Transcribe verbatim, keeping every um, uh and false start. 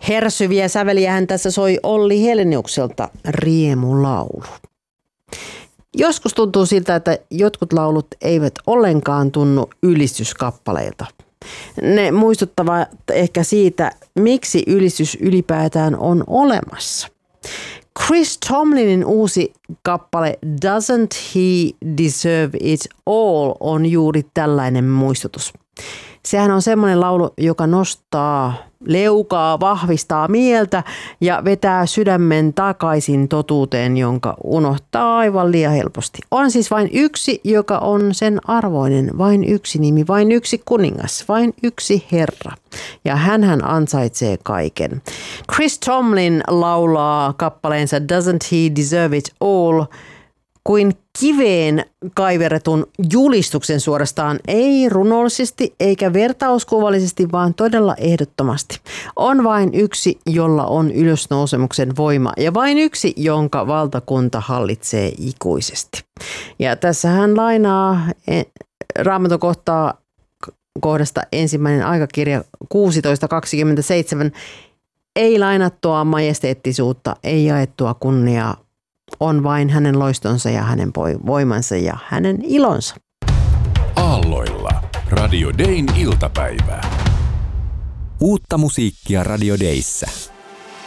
Hersyviä säveliähän tässä soi Olli Heleniukselta Riemulaulu. Joskus tuntuu siltä, että jotkut laulut eivät ollenkaan tunnu ylistyskappaleilta. Ne muistuttavat ehkä siitä, miksi ylistys ylipäätään on olemassa. Chris Tomlinin uusi kappale Doesn't He Deserve It All on juuri tällainen muistutus. Sehän on semmoinen laulu, joka nostaa leukaa, vahvistaa mieltä ja vetää sydämen takaisin totuuteen, jonka unohtaa aivan liian helposti. On siis vain yksi, joka on sen arvoinen, vain yksi nimi, vain yksi kuningas, vain yksi herra. Ja hänhän ansaitsee kaiken. Chris Tomlin laulaa kappaleensa Doesn't He Deserve It All kuin kiveen kaiverretun julistuksen suorastaan, ei runollisesti eikä vertauskuvallisesti, vaan todella ehdottomasti. On vain yksi, jolla on ylösnousemuksen voima ja vain yksi, jonka valtakunta hallitsee ikuisesti. Ja tässä hän lainaa Raamatun kohtaa kohdasta ensimmäinen aikakirja kuusitoista kaksikymmentäseitsemän. Ei lainattua majesteettisuutta, ei jaettua kunniaa. On vain hänen loistonsa ja hänen voimansa ja hänen ilonsa. Aalloilla. Radio Dayn iltapäivää. Uutta musiikkia Radio Dayssä.